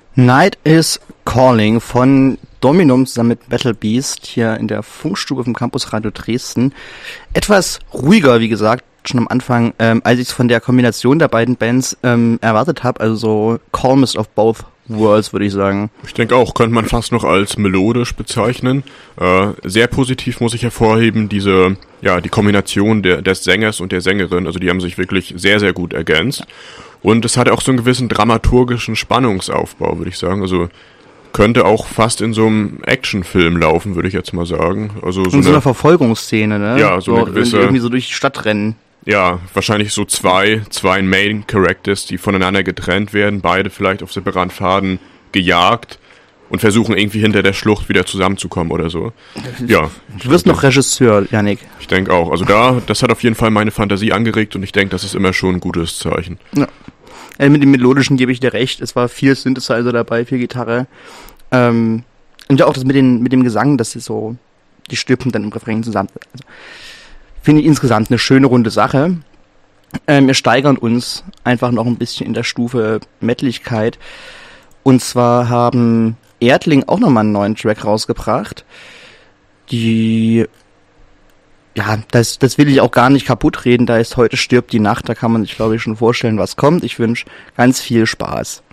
Night is Calling von Dominum zusammen mit Battle Beast hier in der Funkstube vom Campus Radio Dresden. Etwas ruhiger, wie gesagt, schon am Anfang, als ich es von der Kombination der beiden Bands erwartet habe. Also so calmest of both worlds, würde ich sagen. Ich denke auch, könnte man fast noch als melodisch bezeichnen. Sehr positiv muss ich hervorheben, die Kombination des Sängers und der Sängerin. Also die haben sich wirklich sehr, sehr gut ergänzt. Und es hat auch so einen gewissen dramaturgischen Spannungsaufbau, würde ich sagen. Also könnte auch fast in so einem Actionfilm laufen, würde ich jetzt mal sagen. Also in so einer Verfolgungsszene, ne? Ja, so eine gewisse... Irgendwie so durch die Stadt rennen. Ja, wahrscheinlich so zwei Main Characters, die voneinander getrennt werden, beide vielleicht auf separaten Pfaden gejagt und versuchen irgendwie hinter der Schlucht wieder zusammenzukommen oder so. Ja. Du wirst noch Regisseur, Yannick. Ich denke auch. Also das hat auf jeden Fall meine Fantasie angeregt und ich denke, das ist immer schon ein gutes Zeichen. Ja. Mit dem Melodischen gebe ich dir recht. Es war viel Synthesizer dabei, viel Gitarre. Und ja auch das mit dem Gesang, dass die Stücken dann im Refrain zusammen. Also, finde ich insgesamt eine schöne runde Sache. Wir steigern uns einfach noch ein bisschen in der Stufe Mettlichkeit. Und zwar haben Erdling auch nochmal einen neuen Track rausgebracht. Das will ich auch gar nicht kaputt reden. Da ist Heute stirbt die Nacht. Da kann man sich, glaube ich, schon vorstellen, was kommt. Ich wünsche ganz viel Spaß.